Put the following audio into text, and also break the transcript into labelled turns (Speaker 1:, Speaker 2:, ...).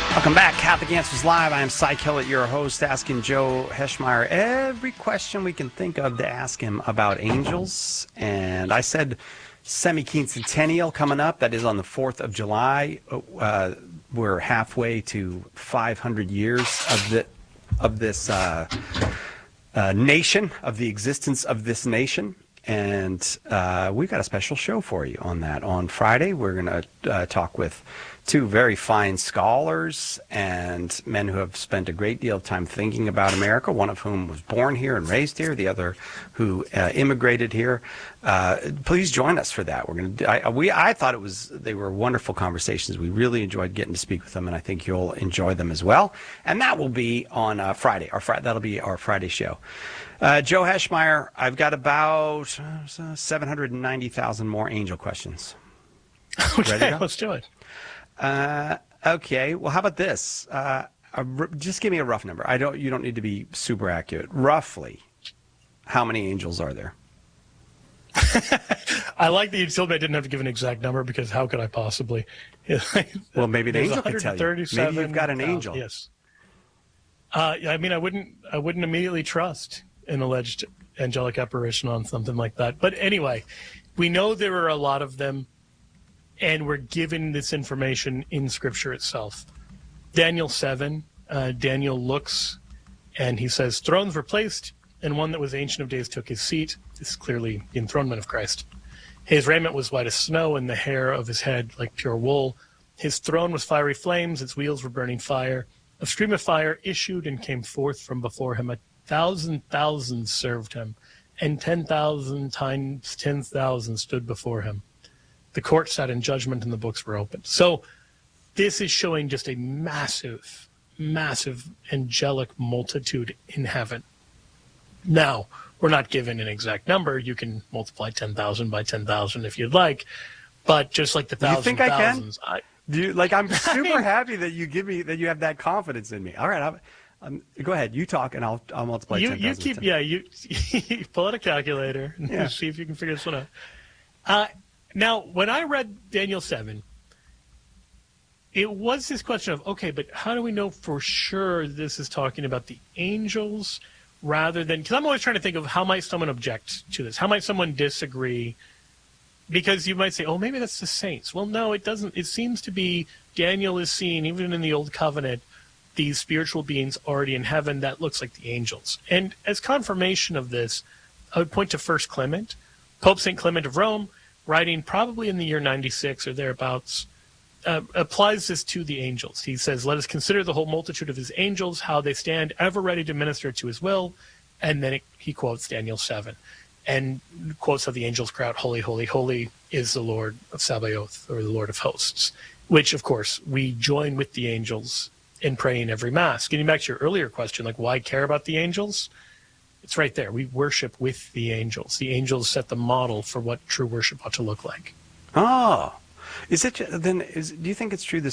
Speaker 1: Welcome back. Catholic Answers Live. I am Cy Kellett, your host, asking Joe Heschmeyer every question we can think of to ask him about angels. And I said semi-quincentennial coming up. That is on the 4th of July. We're halfway to 500 years of this nation, of the existence of this nation. And we've got a special show for you on that. On Friday, we're going to talk with two very fine scholars and men who have spent a great deal of time thinking about America, one of whom was born here and raised here, the other who immigrated here. Please join us for that. We're going to. I thought they were wonderful conversations. We really enjoyed getting to speak with them, and I think you'll enjoy them as well. And that will be on Friday. That'll be our Friday show. Joe Heschmeyer, I've got about 790,000 more angel questions.
Speaker 2: Okay, let's do it.
Speaker 1: Okay. Well, how about this? Just give me a rough number. You don't need to be super accurate. Roughly, how many angels are there?
Speaker 2: I like that you told me I didn't have to give an exact number, because how could I possibly?
Speaker 1: Well, maybe an angel can tell you. Maybe you've got an angel.
Speaker 2: Yes. I mean, I wouldn't immediately trust an alleged angelic apparition on something like that. But anyway, we know there are a lot of them. And we're given this information in Scripture itself. Daniel 7, Daniel looks and he says, thrones were placed, and one that was Ancient of Days took his seat. This is clearly the enthronement of Christ. His raiment was white as snow, and the hair of his head like pure wool. His throne was fiery flames, its wheels were burning fire. A stream of fire issued and came forth from before him. 1,000,000 served him, and 10,000 times 10,000 stood before him. The court sat in judgment, and the books were opened. So this is showing just a massive, massive angelic multitude in heaven. Now, we're not given an exact number. You can multiply 10,000 by 10,000 if you'd like. But just like the thousands,
Speaker 1: you think thousands, I can? I'm super happy that you have that confidence in me. All right, go ahead. You talk, and I'll multiply 10,000.
Speaker 2: You pull out a calculator and see if you can figure this one out. Now, when I read Daniel 7, it was this question of, okay, but how do we know for sure this is talking about the angels rather than, because I'm always trying to think of how might someone object to this? How might someone disagree? Because you might say, oh, maybe that's the saints. Well, no, it doesn't. It seems to be Daniel is seeing, even in the Old Covenant, these spiritual beings already in heaven. That looks like the angels. And as confirmation of this, I would point to 1 Clement, Pope St. Clement of Rome, writing probably in the year 96 or thereabouts, applies this to the angels. He says, let us consider the whole multitude of his angels, how they stand ever ready to minister to his will. And then he quotes Daniel 7 and quotes how the angels cry out, holy, holy, holy is the Lord of Sabaoth, or the Lord of hosts, which, of course, we join with the angels in praying every Mass. Getting back to your earlier question, like why care about the angels? It's right there. We worship with the angels. The angels set the model for what true worship ought to look like.
Speaker 1: Oh, do you think it's true